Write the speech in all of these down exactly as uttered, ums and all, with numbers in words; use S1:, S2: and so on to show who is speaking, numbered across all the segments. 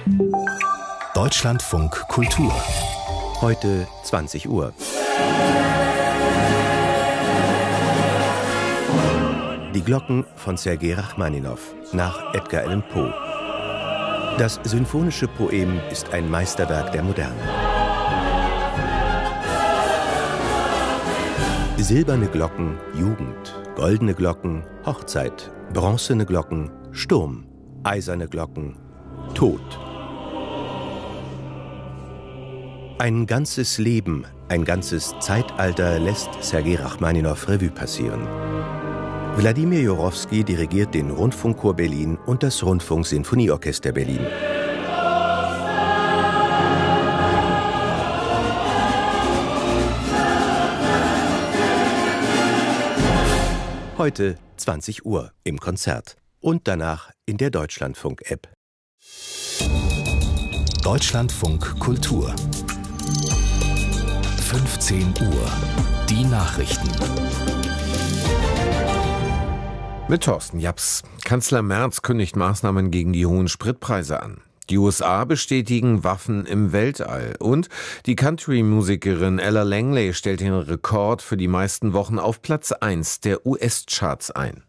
S1: Deutschlandfunk Kultur.
S2: Heute zwanzig Uhr. Die Glocken von Sergei Rachmaninow nach Edgar Allan Poe. Das sinfonische Poem ist ein Meisterwerk der Moderne. Silberne Glocken, Jugend, goldene Glocken, Hochzeit, bronzene Glocken, Sturm, eiserne Glocken, Tod. Ein ganzes Leben, ein ganzes Zeitalter lässt Sergei Rachmaninow Revue passieren. Wladimir Jurowski dirigiert den Rundfunkchor Berlin und das Rundfunksinfonieorchester Berlin. Heute zwanzig Uhr im Konzert und danach in der Deutschlandfunk-App.
S1: Deutschlandfunk Kultur. fünfzehn Uhr. Die Nachrichten.
S3: Mit Thorsten Japs. Kanzler Merz kündigt Maßnahmen gegen die hohen Spritpreise an. Die U S A bestätigen Waffen im Weltall. Und die Country-Musikerin Ella Langley stellt den Rekord für die meisten Wochen auf Platz eins der U S-Charts ein.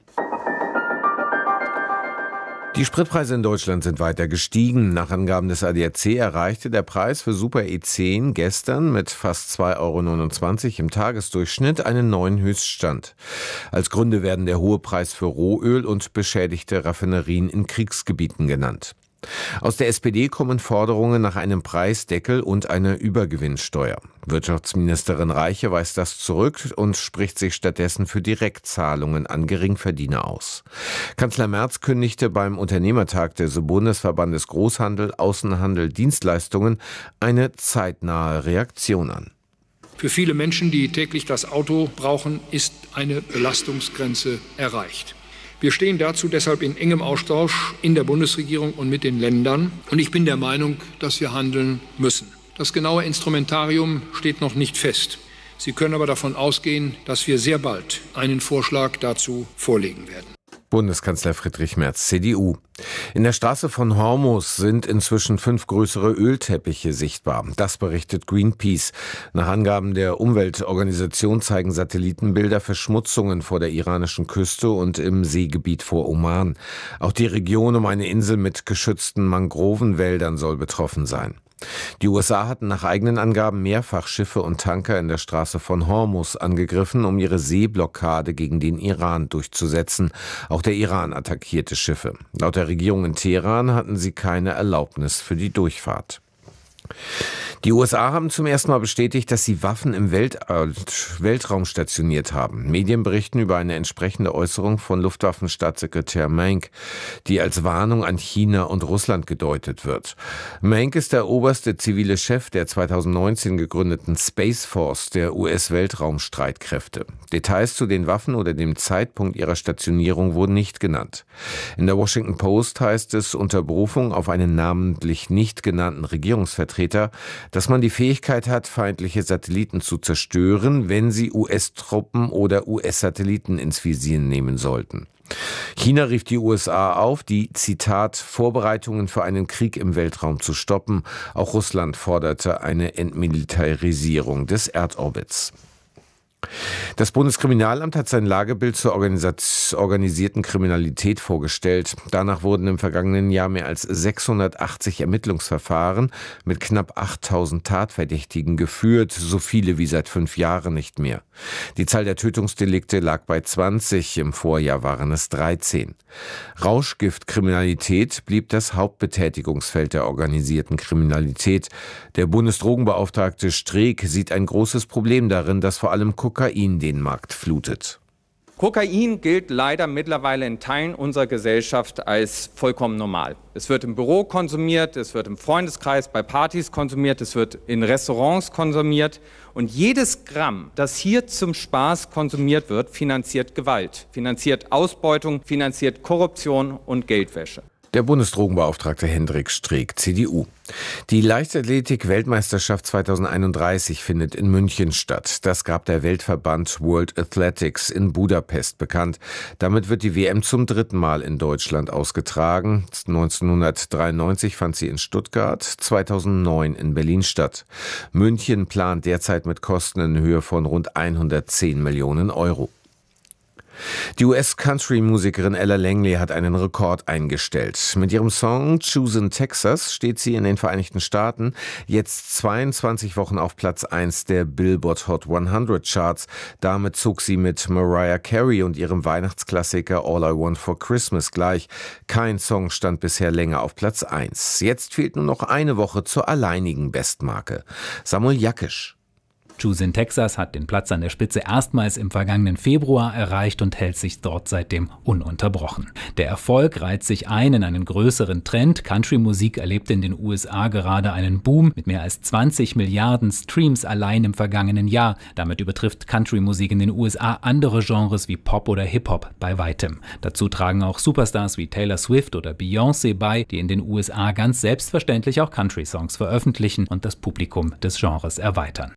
S3: Die Spritpreise in Deutschland sind weiter gestiegen. Nach Angaben des A D A C erreichte der Preis für Super E zehn gestern mit fast zwei Euro neunundzwanzig im Tagesdurchschnitt einen neuen Höchststand. Als Gründe werden der hohe Preis für Rohöl und beschädigte Raffinerien in Kriegsgebieten genannt. Aus der S P D kommen Forderungen nach einem Preisdeckel und einer Übergewinnsteuer. Wirtschaftsministerin Reiche weist das zurück und spricht sich stattdessen für Direktzahlungen an Geringverdiener aus. Kanzler Merz kündigte beim Unternehmertag des Bundesverbandes Großhandel, Außenhandel, Dienstleistungen eine zeitnahe Reaktion an.
S4: Für viele Menschen, die täglich das Auto brauchen, ist eine Belastungsgrenze erreicht. Wir stehen dazu deshalb in engem Austausch in der Bundesregierung und mit den Ländern. Und ich bin der Meinung, dass wir handeln müssen. Das genaue Instrumentarium steht noch nicht fest. Sie können aber davon ausgehen, dass wir sehr bald einen Vorschlag dazu vorlegen werden.
S3: Bundeskanzler Friedrich Merz, C D U. In der Straße von Hormuz sind inzwischen fünf größere Ölteppiche sichtbar. Das berichtet Greenpeace. Nach Angaben der Umweltorganisation zeigen Satellitenbilder Verschmutzungen vor der iranischen Küste und im Seegebiet vor Oman. Auch die Region um eine Insel mit geschützten Mangrovenwäldern soll betroffen sein. Die U S A hatten nach eigenen Angaben mehrfach Schiffe und Tanker in der Straße von Hormuz angegriffen, um ihre Seeblockade gegen den Iran durchzusetzen. Auch der Iran attackierte Schiffe. Laut der Regierung in Teheran hatten sie keine Erlaubnis für die Durchfahrt. Die U S A haben zum ersten Mal bestätigt, dass sie Waffen im Welt, äh, Weltraum stationiert haben. Medien berichten über eine entsprechende Äußerung von Luftwaffenstaatssekretär Mank, die als Warnung an China und Russland gedeutet wird. Mank ist der oberste zivile Chef der zweitausendneunzehn gegründeten Space Force der U S-Weltraumstreitkräfte. Details zu den Waffen oder dem Zeitpunkt ihrer Stationierung wurden nicht genannt. In der Washington Post heißt es unter Berufung auf einen namentlich nicht genannten Regierungsvertreter, dass man die Fähigkeit hat, feindliche Satelliten zu zerstören, wenn sie U S-Truppen oder U S-Satelliten ins Visier nehmen sollten. China rief die U S A auf, die, Zitat, Vorbereitungen für einen Krieg im Weltraum zu stoppen. Auch Russland forderte eine Entmilitarisierung des Erdorbits. Das Bundeskriminalamt hat sein Lagebild zur organisierten Kriminalität vorgestellt. Danach wurden im vergangenen Jahr mehr als sechshundertachtzig Ermittlungsverfahren mit knapp achttausend Tatverdächtigen geführt, so viele wie seit fünf Jahren nicht mehr. Die Zahl der Tötungsdelikte lag bei zwanzig, im Vorjahr waren es dreizehn. Rauschgiftkriminalität blieb das Hauptbetätigungsfeld der organisierten Kriminalität. Der Bundesdrogenbeauftragte Streeck sieht ein großes Problem darin, dass vor allem Kokain den Markt flutet.
S5: Kokain gilt leider mittlerweile in Teilen unserer Gesellschaft als vollkommen normal. Es wird im Büro konsumiert, es wird im Freundeskreis bei Partys konsumiert, es wird in Restaurants konsumiert. Und jedes Gramm, das hier zum Spaß konsumiert wird, finanziert Gewalt, finanziert Ausbeutung, finanziert Korruption und Geldwäsche.
S3: Der Bundesdrogenbeauftragte Hendrik Streeck, C D U. Die Leichtathletik-Weltmeisterschaft zweitausendeinunddreißig findet in München statt. Das gab der Weltverband World Athletics in Budapest bekannt. Damit wird die W M zum dritten Mal in Deutschland ausgetragen. neunzehnhundertdreiundneunzig fand sie in Stuttgart, zweitausendneun in Berlin statt. München plant derzeit mit Kosten in Höhe von rund hundertzehn Millionen Euro. Die U S-Country-Musikerin Ella Langley hat einen Rekord eingestellt. Mit ihrem Song Choosin' Texas steht sie in den Vereinigten Staaten jetzt zweiundzwanzig Wochen auf Platz eins der Billboard Hot hundert Charts. Damit zog sie mit Mariah Carey und ihrem Weihnachtsklassiker All I Want for Christmas gleich. Kein Song stand bisher länger auf Platz eins. Jetzt fehlt nur noch eine Woche zur alleinigen Bestmarke. Samuel Jakisch.
S6: Choosin' Texas hat den Platz an der Spitze erstmals im vergangenen Februar erreicht und hält sich dort seitdem ununterbrochen. Der Erfolg reiht sich ein in einen größeren Trend. Country-Musik erlebt in den U S A gerade einen Boom mit mehr als zwanzig Milliarden Streams allein im vergangenen Jahr. Damit übertrifft Country-Musik in den U S A andere Genres wie Pop oder Hip-Hop bei weitem. Dazu tragen auch Superstars wie Taylor Swift oder Beyoncé bei, die in den U S A ganz selbstverständlich auch Country-Songs veröffentlichen und das Publikum des Genres erweitern.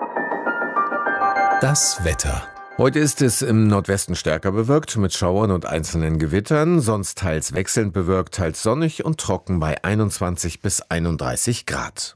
S1: Das Wetter.
S3: Heute ist es im Nordwesten stärker bewölkt mit Schauern und einzelnen Gewittern, sonst teils wechselnd bewölkt, teils sonnig und trocken bei einundzwanzig bis einunddreißig Grad.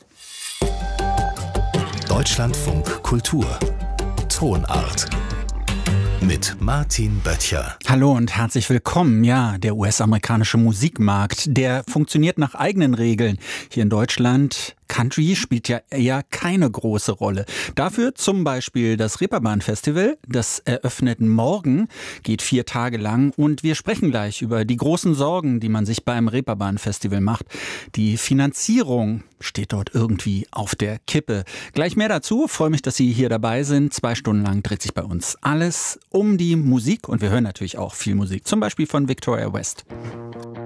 S1: Deutschlandfunk Kultur. Tonart. Mit Martin Böttcher.
S7: Hallo und herzlich willkommen. Ja, der U S-amerikanische Musikmarkt, der funktioniert nach eigenen Regeln. Hier in Deutschland Country spielt ja eher keine große Rolle. Dafür zum Beispiel das Reeperbahn-Festival. Das eröffnet morgen, geht vier Tage lang. Und wir sprechen gleich über die großen Sorgen, die man sich beim Reeperbahn-Festival macht. Die Finanzierung steht dort irgendwie auf der Kippe. Gleich mehr dazu. Freue mich, dass Sie hier dabei sind. Zwei Stunden lang dreht sich bei uns alles um die Musik. Und wir hören natürlich auch viel Musik. Zum Beispiel von Victoria West.